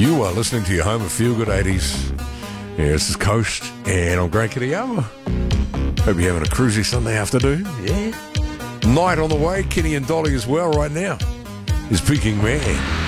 You are listening to your home of Feel Good 80s. Yeah, this is Coast, and I'm Grant Kitayama. Hope you're having a cruisy Sunday afternoon. Yeah. Night on the way, Kenny and Dolly as well right now. Is Peking Man.